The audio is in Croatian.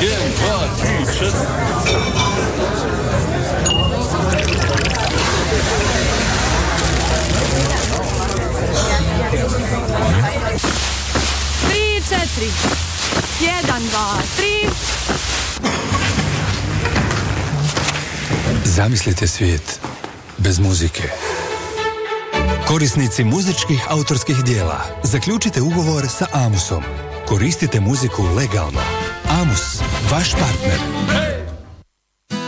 3, 4. 1, 2, 3. Zamislite svijet bez muzike. Korisnici muzičkih autorskih dijela, zaključite ugovor sa Amusom. Koristite muziku legalno. Amus, vaš partner.